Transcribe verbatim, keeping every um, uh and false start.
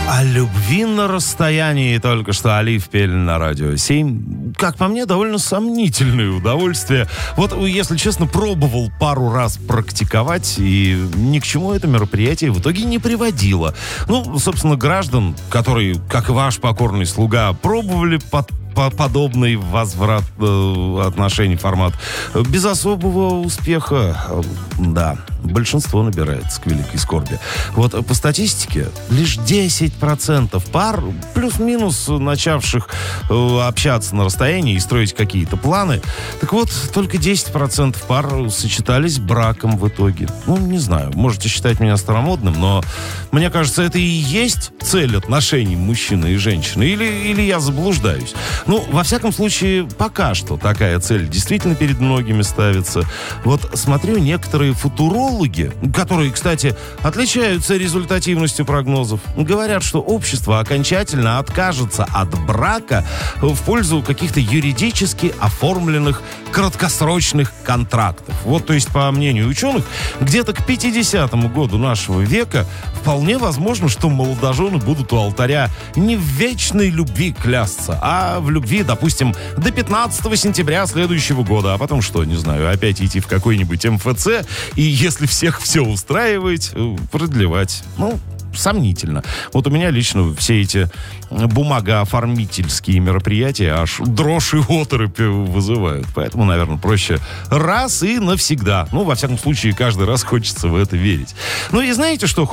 О любви на расстоянии только что Алиф пели на радио семь. Как по мне, довольно сомнительное удовольствие. Вот, если честно, пробовал пару раз практиковать, и ни к чему это мероприятие в итоге не приводило. Ну, собственно, граждан, которые, как и ваш покорный слуга, пробовали под подобный возврат э, отношений, формат, без особого успеха. Э, да, большинство набирается к великой скорби. Вот по статистике, лишь десять процентов пар, плюс-минус начавших э, общаться на расстоянии и строить какие-то планы, так вот, только десять процентов пар сочетались браком в итоге. Ну, не знаю, можете считать меня старомодным, но мне кажется, это и есть цель отношений мужчины и женщины. Или, или я заблуждаюсь. Ну, во всяком случае, пока что такая цель действительно перед многими ставится. Вот смотрю, некоторые футурологи, которые, кстати, отличаются результативностью прогнозов, говорят, что общество окончательно откажется от брака в пользу каких-то юридически оформленных краткосрочных контрактов. Вот, то есть, по мнению ученых, где-то к пятидесятому году нашего века вполне возможно, что молодожены будут у алтаря не в вечной любви клясться, а в любви, допустим, до пятнадцатого сентября следующего года. А потом что, не знаю, опять идти в какой-нибудь эм эф цэ и, если всех все устраивает, продлевать. Ну, сомнительно. Вот у меня лично все эти бумагооформительские мероприятия аж дрожь и оторопь вызывают. Поэтому, наверное, проще раз и навсегда. Ну, во всяком случае, каждый раз хочется в это верить. Ну и знаете, что